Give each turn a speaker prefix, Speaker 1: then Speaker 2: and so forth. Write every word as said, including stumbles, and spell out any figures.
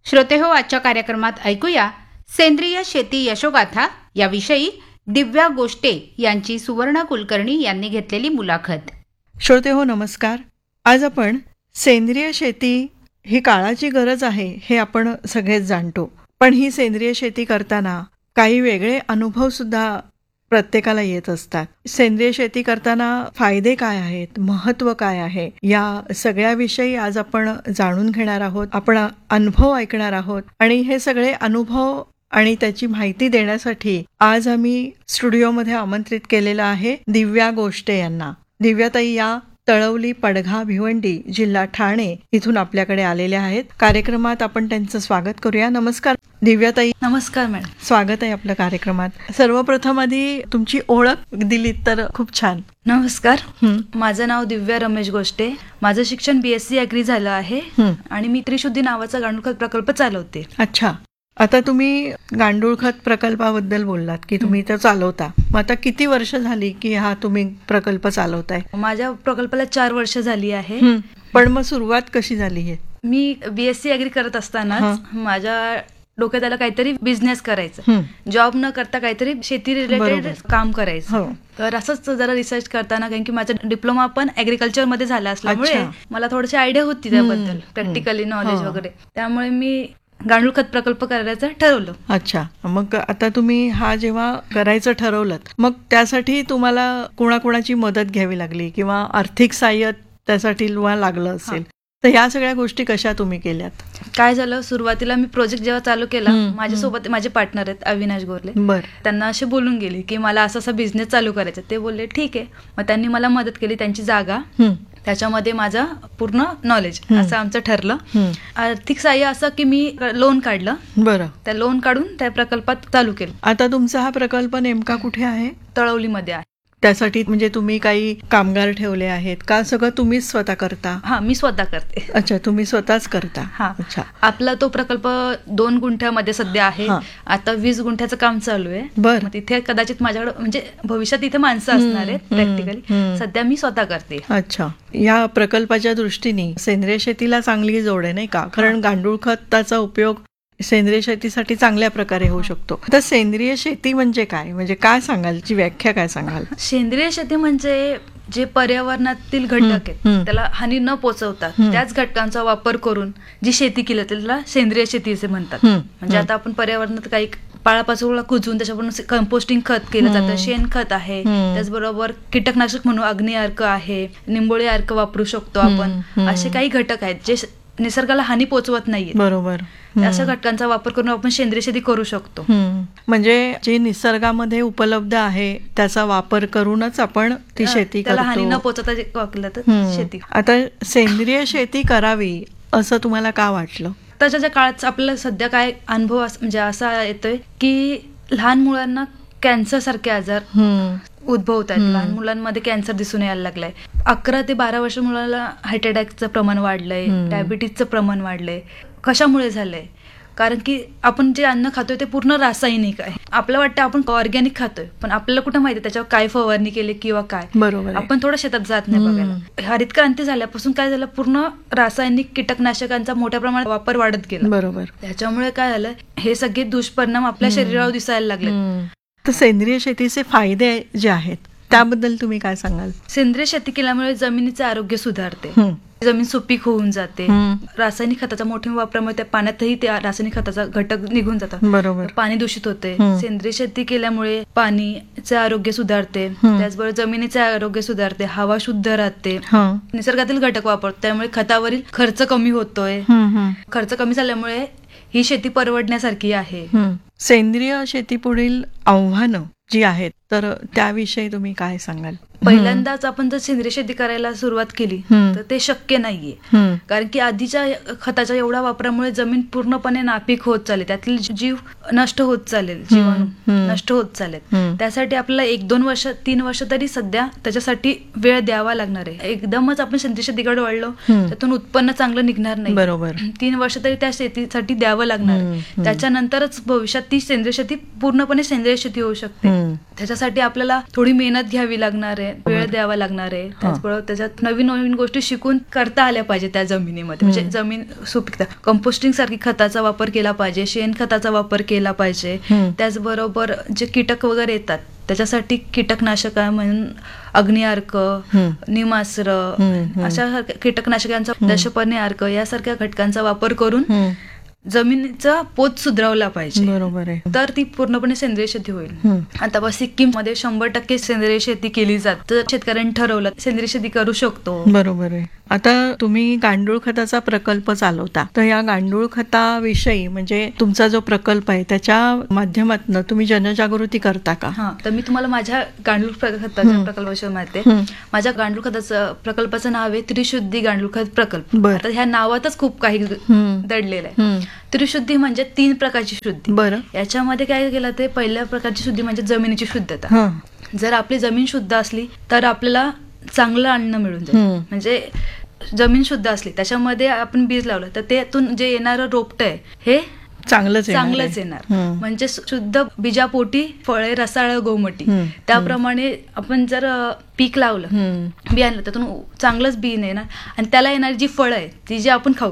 Speaker 1: श्रोतेहो, आजच्या कार्यक्रमात ऐकूया सेंद्रिय शेती यशोगाथा याविषयी दिव्या गोष्टे यांची सुवर्ण कुलकर्णी यांनी घेतलेली मुलाखत.
Speaker 2: श्रोतेहो नमस्कार. आज आपण सेंद्रिय शेती ही काळाची गरज आहे हे आपण सगळेच जाणतो, पण ही सेंद्रिय शेती करताना काही वेगळे अनुभव सुद्धा प्रत्येकाला येत असतात. सेंद्रिय शेती करताना फायदे काय आहेत, महत्व काय आहे, या सगळ्याविषयी आज आपण जाणून घेणार आहोत. आपण अनुभव ऐकणार आहोत आणि हे सगळे अनुभव आणि त्याची माहिती देण्यासाठी आज आम्ही स्टुडिओमध्ये आमंत्रित केलेलं आहे दिव्या गोष्टे यांना. दिव्याताई या तळवली, पडघा, भिवंडी, जिल्हा ठाणे इथून आपल्याकडे आलेल्या आहेत. कार्यक्रमात आपण त्यांचं स्वागत करूया. नमस्कार दिव्याताई.
Speaker 3: नमस्कार मॅडम, स्वागत
Speaker 2: आहे आपल्या कार्यक्रमात. सर्वप्रथम आधी तुमची ओळख दिलीत तर खूप छान.
Speaker 3: नमस्कार, माझं नाव दिव्या रमेश गोष्टे. माझं शिक्षण बीएससी अॅग्री झालं आहे आणि मी त्रिशुद्धी नावाचा गांडूळ खत प्रकल्प चालवते.
Speaker 2: अच्छा, आता तुम्ही गांडूळ खत प्रकल्पाबद्दल बोललात की तुम्ही तर चालवता. मग आता किती वर्ष झाली की हा तुम्ही प्रकल्प चालवताय?
Speaker 3: माझ्या प्रकल्पाला चार वर्ष झाली आहे.
Speaker 2: पण मग सुरुवात कशी झाली आहे?
Speaker 3: मी बीएससी अॅग्री करत असताना माझ्या डोक्यात आलं काहीतरी बिझनेस करायचं, जॉब न करता काहीतरी शेती रिलेटेड काम करायचं. तर असंच जरा रिसर्च करताना, कारण की माझा डिप्लोमा पण ऍग्रिकल्चर मध्ये झाला असल्यामुळे मला थोडीशी आयडिया होती त्याबद्दल, प्रॅक्टिकली नॉलेज वगैरे. त्यामुळे मी गांडूळ खत प्रकल्प करायचं ठरवलं.
Speaker 2: अच्छा, मग आता तुम्ही हा जेव्हा करायचं ठरवलं, मग त्यासाठी तुम्हाला कोणाकोणाची मदत घ्यावी लागली किंवा आर्थिक सहाय्य त्यासाठी लागलं असेल, तर ह्या सगळ्या गोष्टी कशा तुम्ही केल्यात?
Speaker 3: काय झालं, सुरुवातीला मी प्रोजेक्ट जेव्हा चालू केला, माझ्यासोबत माझे पार्टनर आहेत अविनाश गोरले.
Speaker 2: बर,
Speaker 3: त्यांना असे बोलून गेले की मला असा असा बिझनेस चालू करायचा. ते बोलले ठीक आहे. मग त्यांनी मला मदत केली, त्यांची जागा, त्याच्यामध्ये माझं पूर्ण नॉलेज, असं आमचं ठरलं. आर्थिक सहाय्य असं की मी लोन काढलं.
Speaker 2: बरं,
Speaker 3: त्या लोन काढून त्या प्रकल्पात चालू केलं.
Speaker 2: आता तुमचा हा प्रकल्प नेमका कुठे आहे?
Speaker 3: तळवलीमध्ये आहे.
Speaker 2: त्यासाठी म्हणजे तुम्ही काही कामगार ठेवले आहेत का, सगळं तुम्हीच स्वतः करता?
Speaker 3: हा, मी स्वतः करते.
Speaker 2: अच्छा, तुम्ही स्वतःच करता.
Speaker 3: हा, अच्छा. आपला तो प्रकल्प दोन गुंठ्यामध्ये सध्या आहे. आता वीस गुंठ्याचं काम चालू आहे.
Speaker 2: बरं,
Speaker 3: तिथे कदाचित माझ्याकडे म्हणजे भविष्यात इथे माणसं असणार आहेत. प्रॅक्टिकली सध्या मी स्वतः करते.
Speaker 2: अच्छा, या प्रकल्पाच्या दृष्टीने सेंद्रिय शेतीला चांगली जोड आहे नाही का? कारण गांडूळ खताचा उपयोग सेंद्रिय शेतीसाठी चांगल्या प्रकारे होऊ शकतो. तर सेंद्रिय शेती म्हणजे काय, म्हणजे काय सांगाल, ची व्याख्या काय सांगाल?
Speaker 3: सेंद्रिय शेती म्हणजे जे पर्यावरणातील घटक आहेत त्याला हानी न पोचवता त्याच घटकांचा वापर करून जी शेती केली त्याला सेंद्रिय शेती असे म्हणतात. म्हणजे आता आपण पर्यावरणात काही पाळापाचोळा कुजून त्याच्यापासून कंपोस्टिंग खत केलं जातं, शेणखत आहे, त्याचबरोबर कीटकनाशक म्हणून अग्नी अर्क आहे, निंबोळी अर्क वापरू शकतो आपण. असे काही घटक आहेत जे निसर्गाला हानी पोचवत नाहीये.
Speaker 2: बरोबर,
Speaker 3: अशा घटकांचा वापर करून आपण सेंद्रिय शेती करू शकतो.
Speaker 2: म्हणजे जे निसर्गामध्ये उपलब्ध आहे त्याचा वापर करूनच आपण ती शेती
Speaker 3: त्याला हानी न पोचवता शेती.
Speaker 2: आता सेंद्रिय शेती करावी असं तुम्हाला का वाटलं?
Speaker 3: त्याच्या काळात आपल्याला सध्या काय अनुभव म्हणजे असा येतोय की लहान मुलांना कॅन्सर सारखे आजार उद्भवत आहेत. लहान मुलांमध्ये कॅन्सर दिसून यायला लागलाय. अकरा ते बारा वर्ष मुलाला हार्ट अटॅकचं प्रमाण वाढलंय, डायबिटीजचं प्रमाण वाढलंय. कशामुळे झालंय? कारण की आपण जे अन्न खातोय ते पूर्ण रासायनिक आहे. आपल्याला वाटतं आपण ऑर्गॅनिक खातोय, पण आपल्याला कुठं माहिती त्याच्यावर काय फवारणी केली किंवा काय.
Speaker 2: बरोबर,
Speaker 3: आपण थोडं शेतात जात नाही बघायला. हरित क्रांती झाल्यापासून काय झालं, पूर्ण रासायनिक कीटकनाशकांचा मोठ्या प्रमाणात वापर वाढत गेला.
Speaker 2: बरोबर,
Speaker 3: त्याच्यामुळे काय झालं, हे सगळे दुष्परिणाम आपल्या शरीरावर दिसायला लागले.
Speaker 2: तर सेंद्रिय शेतीचे फायदे जे आहेत त्याबद्दल तुम्ही काय सांगाल?
Speaker 3: सेंद्रिय शेती केल्यामुळे जमिनीचे आरोग्य सुधारते, जमीन सुपीक होऊन जाते. रासायनिक खताचा मोठ्या वापरामुळे त्या पाण्यातही त्या रासायनिक खताचा घटक निघून जातात.
Speaker 2: बरोबर,
Speaker 3: पाणी दूषित होते. सेंद्रिय शेती केल्यामुळे पाणीचे आरोग्य सुधारते, त्याचबरोबर जमिनीचे आरोग्य सुधारते, हवा शुद्ध राहते, निसर्गातील घटक वापरतो, त्यामुळे खतावरील खर्च कमी होतोय. खर्च कमी झाल्यामुळे ही शेती परवडण्यासारखी आहे.
Speaker 2: सेंद्रिय शेती पुढील आव्हानं जी आहेत तर त्याविषयी तुम्ही काय सांगाल?
Speaker 3: पहिल्यांदाच आपण जर सेंद्रिय शेती करायला सुरुवात केली तर ते शक्य नाहीये, कारण की आधीच्या खताच्या एवढ्या वापरामुळे जमीन पूर्णपणे नापीक होत चालेल, त्यातील जीव नष्ट होत चालेल, जीवाणू नष्ट होत चालेल. त्यासाठी आपल्याला एक दोन वर्ष तीन वर्ष तरी सध्या त्याच्यासाठी वेळ द्यावा लागणार आहे. एकदमच आपण सेंद्रिय शेतीकडे वळलो त्यातून उत्पन्न चांगलं निघणार नाही.
Speaker 2: बरोबर,
Speaker 3: तीन वर्ष तरी त्या शेतीसाठी द्यावं लागणार आहे. त्याच्यानंतरच भविष्यात ती सेंद्रिय शेती पूर्णपणे सेंद्रिय शेती होऊ शकते. त्याच्यासाठी त्यासाठी आपल्याला थोडी मेहनत घ्यावी लागणार आहे, वेळ द्यावा लागणार आहे. त्याचबरोबर त्याच्यात नवीन नवीन गोष्टी शिकून करता आल्या पाहिजे त्या जमिनीमध्ये. म्हणजे जमीन सुपीकता, कंपोस्टिंग सारखी खताचा वापर केला पाहिजे, शेणखताचा वापर केला पाहिजे. त्याचबरोबर जे कीटक वगैरे येतात त्याच्यासाठी कीटकनाशक म्हणून अग्निअर्क, निमास्त्र अशा कीटकनाशकांचा, दशपर्णी अर्क यासारख्या घटकांचा वापर करून जमिनीचा पोत सुधारवला पाहिजे.
Speaker 2: बरोबर आहे.
Speaker 3: तर ती पूर्णपणे सेंद्रिय शेती होईल. आता बस सिक्कीम मध्ये शंभर टक्के सेंद्रिय शेती केली जाते. तर शेतकऱ्यांनी ठरवलं सेंद्रिय शेती करू शकतो.
Speaker 2: बरोबर आहे. आता तुम्ही गांडूळ खताचा प्रकल्प चालवता, तर या गांडूळ खताविषयी म्हणजे तुमचा जो प्रकल्प आहे त्याच्या माध्यमातून तुम्ही जनजागृती करता का?
Speaker 3: हा, तर मी तुम्हाला माझ्या गांडूळ खताच्या प्रकल्पाविषयी माहिती आहे. माझ्या गांडूळ खताचं प्रकल्पाचं नाव आहे त्रिशुद्धी गांडूळ खत प्रकल्प. आता ह्या नावातच खूप काही दडलेलं आहे. त्रिशुद्धी म्हणजे तीन प्रकारची शुद्धी.
Speaker 2: बरं.
Speaker 3: याच्यामध्ये काय केलं ते पहिल्या प्रकारची शुद्धी म्हणजे जमिनीची शुद्धता. जर आपली जमीन शुद्ध असली तर आपल्याला चांगलं अन्न मिळून जाईल. म्हणजे जमीन शुद्ध असली त्याच्यामध्ये आपण बीज लावलं तर त्यातून जे येणारं रोपट आहे हे
Speaker 2: चांगलंच
Speaker 3: चांगलंच येणार. म्हणजे शुद्ध बीजापोटी फळे रसाळ गोमटी. त्याप्रमाणे आपण जर पीक लावलं, बी आणलं त्यातून चांगलंच बी येणार आणि त्याला येणारी जी फळं आहे ती जी आपण खाऊ